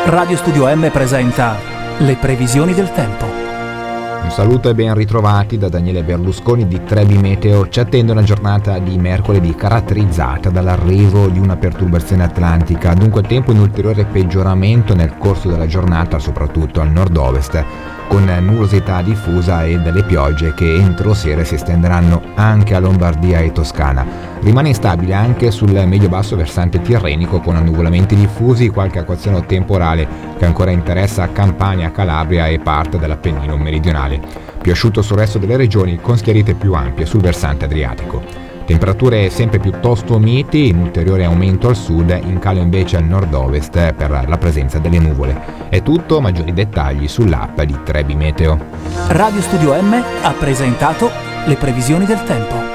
Radio Studio M presenta le previsioni del tempo. Un saluto e ben ritrovati da Daniele Berlusconi di Trebi Meteo. Ci attende una giornata di mercoledì caratterizzata dall'arrivo di una perturbazione atlantica, dunque tempo in ulteriore peggioramento nel corso della giornata, soprattutto al nord-ovest, con nuvosità diffusa e delle piogge che entro sera si estenderanno anche a Lombardia e Toscana. Rimane instabile anche sul medio-basso versante tirrenico, con annuvolamenti diffusi, qualche acquazzone temporale che ancora interessa Campania, Calabria e parte dell'Appennino meridionale. Più asciutto sul resto delle regioni, con schiarite più ampie sul versante adriatico. Temperature sempre piuttosto miti, in ulteriore aumento al sud, in calo invece al nord-ovest per la presenza delle nuvole. È tutto, maggiori dettagli sull'app di Trebi Meteo. Radio Studio M ha presentato le previsioni del tempo.